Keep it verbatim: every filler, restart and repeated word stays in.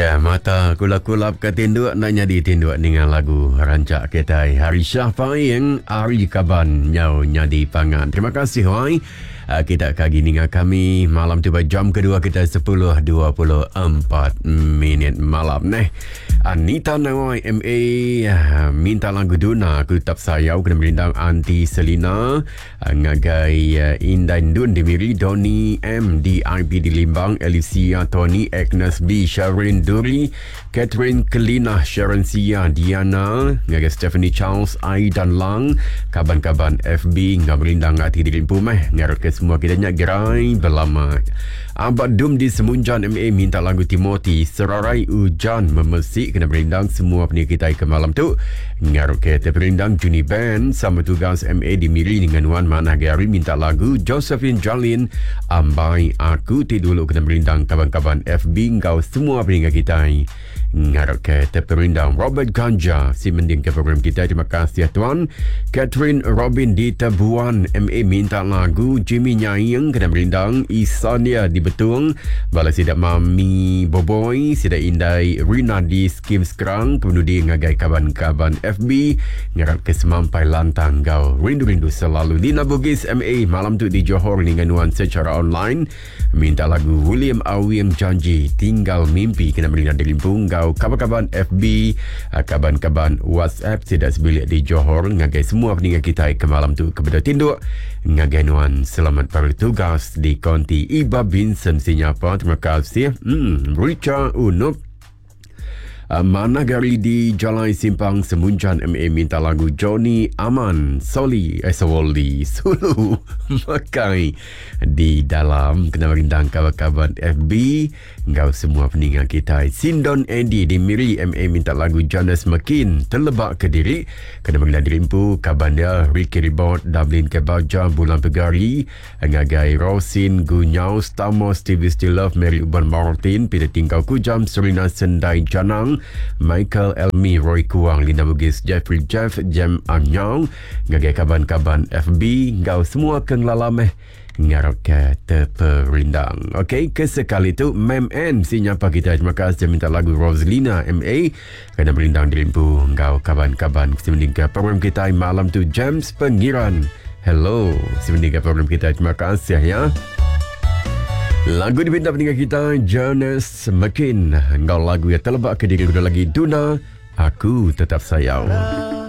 Ya, mata kulap-kulap ke tinduk nak jadi tinduk dengan lagu rancak ketai Hari Syah Paing Ari Kaban nyau nyadi pangan. Terima kasih wai. Uh, kita kagi dengan kami malam tu jam kedua kita sepuluh dua puluh empat minit malam neh. Anita Nawai M A uh, minta lagu Duna aku tetap sayau kena merindang anti Selina uh, ngagai uh, Indan Dun Dimiri Doni M D I P di Limbang Alicia Tony Agnes B Sharon Duri Catherine Kelina Sharon Sia Diana ngagai Stephanie Charles Aidan Lang kaban-kaban F B ngah merindang hati di limpu meh ngarut ke semua kita nyak gerai berlama. Abad Dum di Semunjan M A minta lagu Timothy Serarai Hujan Memesik kena berindang semua penikir kita ke malam tu. Ngarut ke terberindang Juni Band sama tugas M A di Miri dengan Wan Mana Gary minta lagu Josephine Jalin Ambai Aku Tidulu kena berindang kaban-kaban F B ngau semua penikir kita. Ngarut ke terberindang Robert Ganja si mending ke program kita. Terima kasih tuan. Catherine Robin di Tabuan M A minta lagu Jimmy Nyayang kena berindang Isania di Betung balas sidak Mami Boboy sidak Indai Rina di Skim Sekarang kemudian ngagai kaban-kaban F B ngarap ke semampai lantang gau rindu-rindu selalu. Lina Bugis M A malam tu di Johor dengan nuan secara online minta lagu William Awiem Janji Tinggal Mimpi kena berindang di Limpung gau kaban-kaban F B kaban-kaban WhatsApp sidak sebilik di Johor ngagai semua peninggal kita ke malam tu kepada tinduk ngagai nuan selamat bertugas di konti Iba Vincent Sinyapa. Terima kasih. Hmm, Richard Unup Uh, Mana Gari di Jalan Simpang Semunjan M A minta lagu Johnny Aman Soli Esawoli Sulu Makai di dalam kena merindang kawan-kawan F B ngau semua peninggal kita. Sindon Eddie di Miri M A minta lagu Jonas Makin Terlebak Kediri kena merindang dirimpu Kabanda Ricky Ribot Dublin Kebaja Bulan Pegari ngagai Rosin Gunyau Stamo Stevie Still Love Mary Uban Martin Peter Tingkau Kujam Serena Sendai Janang Michael Elmi Roy Kuang Linda Bugis Jeffrey Jeff Jem Anyong ngagai kaban-kaban F B ngau semua keng lalameh ngarap ke terperindang. Okey, kesekali tu Mem N si nyapa kita. Terima kasih minta lagu Rosalina M A kena berindang di limpu ngau kaban-kaban semending ke program kita malam tu James Pengiran. Hello semending ke program kita. Terima kasih ya. Lagu dipinta peninggal kita Jonas Makin. Engkau lagu yang terlebak ke diri udah lagi Duna Aku Tetap Sayang.